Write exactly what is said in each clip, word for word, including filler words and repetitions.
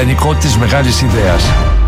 ιδανικό της μεγάλης ιδέας.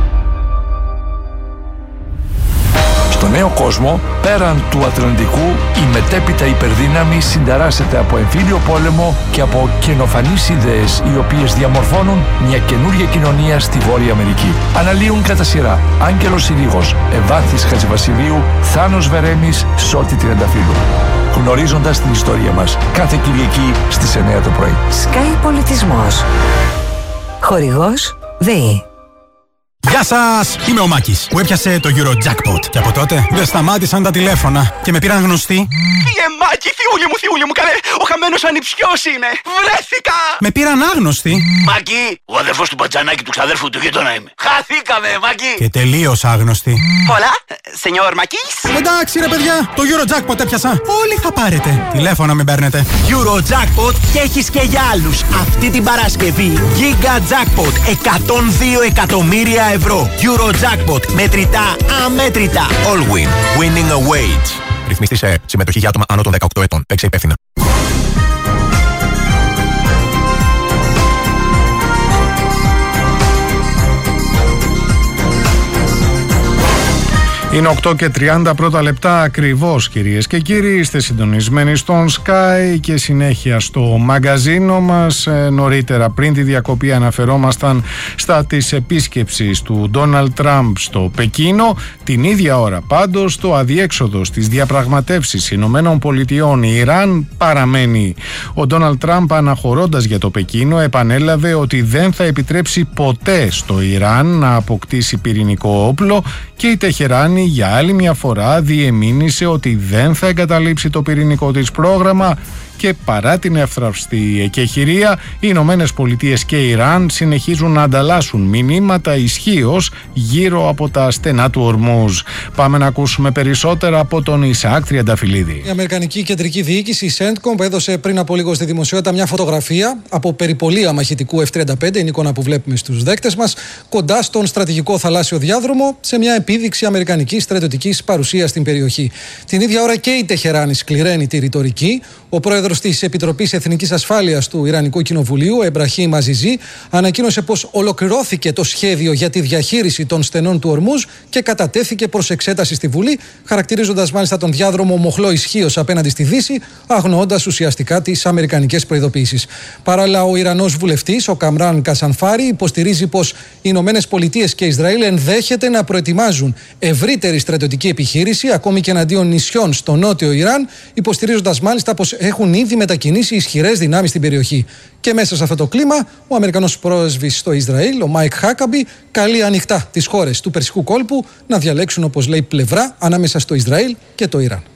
Στο νέο κόσμο, πέραν του Ατλαντικού, η μετέπειτα υπερδύναμη συνταράσσεται από εμφύλιο πόλεμο και από καινοφανείς ιδέες, οι οποίες διαμορφώνουν μια καινούργια κοινωνία στη Βόρεια Αμερική. Αναλύουν κατά σειρά Άγγελος Συρίγος, Ευάθης Χατζηβασιλείου, Θάνος Βερέμης, Σώτη Τριανταφύλου. Γνωρίζοντας την ιστορία μας, κάθε Κυριακή στις εννιά το πρωί. Sky Πολιτισμός. Χορηγός ΔΕΗ. Γεια σας! Είμαι ο Μάκης που έπιασε το Eurojackpot. Και από τότε δεν σταμάτησαν τα τηλέφωνα και με πήραν γνωστοί. Φύγε Μάκη, θιούλη μου, θιούλη μου, καλέ! Ο χαμένος ανιψιός είμαι! Βρέθηκα! Με πήραν άγνωστοι. Μάκη, ο αδερφός του Μπατζανάκη του ξαδέρφου του γείτονα είμαι. Χαθήκαμε, Μάκη! Και τελείως άγνωστοι. Πολλά, σενιόρ Μάκης. Εντάξει ρε παιδιά, το Eurojackpot έπιασα. Όλοι θα πάρετε. Τηλέφωνα μην παίρνετε. Eurojackpot και έχεις και για άλλους. Αυτή την Παρασκευή Giga Jackpot εκατόν δύο εκατομμύρια ευρώ. Eurojackpot. Μετρητά αμέτρητα. All win. Winning awaits. Ρυθμιστή σε συμμετοχή για άτομα άνω των δεκαοκτώ ετών. Παίξε υπεύθυνα. Είναι οκτώ και τριάντα πρώτα λεπτά ακριβώς, κυρίες και κύριοι. Είστε συντονισμένοι στον Sky και συνέχεια στο μαγκαζίνο μας. Ε, νωρίτερα πριν τη διακοπή αναφερόμασταν στα της επίσκεψης του Ντόναλντ Τραμπ στο Πεκίνο. Την ίδια ώρα πάντως το αδιέξοδο στις διαπραγματεύσεις Ηνωμένων Πολιτειών Ιράν παραμένει. Ο Ντόναλντ Τραμπ, αναχωρώντας για το Πεκίνο, επανέλαβε ότι δεν θα επιτρέψει ποτέ στο Ιράν να αποκτήσει πυρηνικό όπλο και η Τεχεράνη για άλλη μια φορά διεμήνυσε ότι δεν θα εγκαταλείψει το πυρηνικό της πρόγραμμα. Και παρά την εύθραυστη εκεχηρία, οι Ηνωμένες Πολιτείες και Ιράν συνεχίζουν να ανταλλάσσουν μηνύματα ισχύως γύρω από τα στενά του Ορμούζ. Πάμε να ακούσουμε περισσότερα από τον Ισαάκ Τριανταφυλλίδη. Η Αμερικανική Κεντρική Διοίκηση, η CENTCOM, έδωσε πριν από λίγο στη δημοσιότητα μια φωτογραφία από περιπολία μαχητικού εφ τριάντα πέντε, είναι η εικόνα που βλέπουμε στους δέκτες μας, κοντά στον στρατηγικό θαλάσσιο διάδρομο, σε μια επίδειξη αμερικανικής στρατιωτικής παρουσίας στην περιοχή. Την ίδια ώρα και η Τεχεράνη σκληραίνει τη ρητορική. Ο πρόεδρος της Επιτροπής Εθνικής Ασφάλειας του Ιρανικού Κοινοβουλίου, Εμπραχήμ Αζιζή, ανακοίνωσε πως ολοκληρώθηκε το σχέδιο για τη διαχείριση των στενών του Ορμούζ και κατατέθηκε προς εξέταση στη Βουλή, χαρακτηρίζοντας μάλιστα τον διάδρομο μοχλό ισχύως απέναντι στη Δύση, αγνοώντας ουσιαστικά τις αμερικανικές προειδοποιήσεις. Παράλληλα, ο Ιρανός βουλευτής, ο Καμράν Κασανφάρη, υποστηρίζει πως οι Ηνωμένες Πολιτείες και Ισραήλ ενδέχεται να προετοιμάζουν ευρύτερη στρατιωτική επιχείρηση, ακόμη και εναντίον νησιών στο νότιο Ιράν, υποστηρίζοντας μάλιστα πως έχουν ήδη μετακινήσει ισχυρές δυνάμεις στην περιοχή. Και μέσα σε αυτό το κλίμα, ο Αμερικανός πρέσβης στο Ισραήλ, ο Μάικ Χάκαμπι, καλεί ανοιχτά τις χώρες του Περσικού κόλπου να διαλέξουν, όπως λέει, πλευρά ανάμεσα στο Ισραήλ και το Ιράν.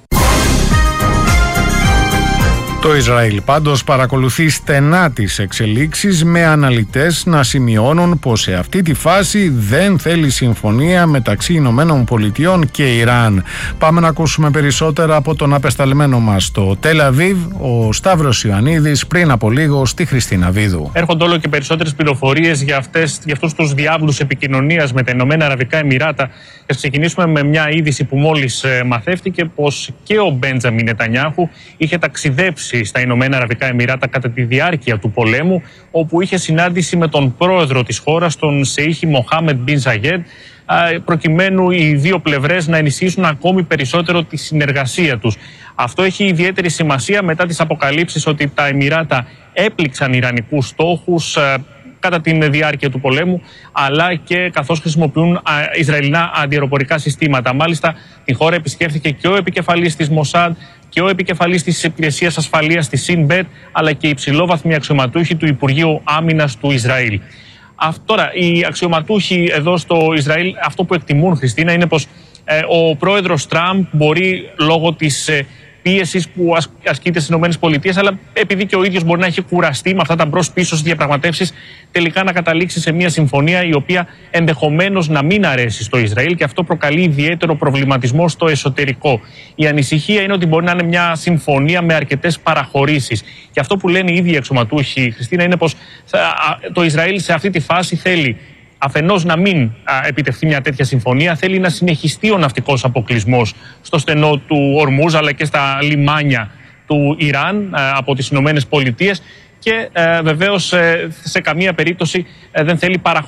Το Ισραήλ πάντως παρακολουθεί στενά τις εξελίξεις, με αναλυτές να σημειώνουν πως σε αυτή τη φάση δεν θέλει συμφωνία μεταξύ Ηνωμένων Πολιτειών και Ιράν. Πάμε να ακούσουμε περισσότερα από τον απεσταλμένο μας στο Τελ Αβίβ, ο Σταύρος Ιωαννίδης, πριν από λίγο στη Χριστίνα Βίδου. Έρχονται όλο και περισσότερες πληροφορίες για, αυτές, για αυτούς τους διάβλους επικοινωνίας με τα Ηνωμένα Αραβικά Εμιράτα. Θα ξεκινήσουμε με μια είδηση που μόλις μαθεύτηκε, πως και ο Μπέντζαμιν Νετανιάχου είχε ταξιδέψει στα Ηνωμένα Αραβικά Εμιράτα κατά τη διάρκεια του πολέμου, όπου είχε συνάντηση με τον πρόεδρο της χώρας, τον Σεΐχη Μοχάμεντ Μπιν Ζαγέντ, προκειμένου οι δύο πλευρές να ενισχύσουν ακόμη περισσότερο τη συνεργασία τους. Αυτό έχει ιδιαίτερη σημασία μετά τις αποκαλύψεις ότι τα Εμιράτα έπληξαν ιρανικούς στόχους κατά τη διάρκεια του πολέμου, αλλά και καθώς χρησιμοποιούν Ισραηλινά αντιαεροπορικά συστήματα. Μάλιστα, την χώρα επισκέφθηκε και ο επικεφαλής της Μοσάντ και ο επικεφαλής της Υπηρεσίας Ασφαλείας της Σινμπετ, αλλά και οι υψηλόβαθμοι αξιωματούχοι του Υπουργείου Άμυνας του Ισραήλ. Τώρα, οι αξιωματούχοι εδώ στο Ισραήλ, αυτό που εκτιμούν, Χριστίνα, είναι πως ε, ο πρόεδρος Τραμπ μπορεί, λόγω της ε, πίεσης που ασκείται στις ΗΠΑ, αλλά επειδή και ο ίδιος μπορεί να έχει κουραστεί με αυτά τα μπρος-πίσω στις διαπραγματεύσεις, τελικά να καταλήξει σε μια συμφωνία η οποία ενδεχομένως να μην αρέσει στο Ισραήλ, και αυτό προκαλεί ιδιαίτερο προβληματισμό στο εσωτερικό. Η ανησυχία είναι ότι μπορεί να είναι μια συμφωνία με αρκετές παραχωρήσεις. Και αυτό που λένε οι ίδιοι αξιωματούχοι, Χριστίνα, είναι πως το Ισραήλ σε αυτή τη φάση θέλει αφενός να μην επιτευχθεί μια τέτοια συμφωνία, θέλει να συνεχιστεί ο ναυτικός αποκλεισμός στο στενό του Ορμούζ, αλλά και στα λιμάνια του Ιράν από τις Ηνωμένες Πολιτείες, και βεβαίως σε καμία περίπτωση δεν θέλει παραχωρήσεις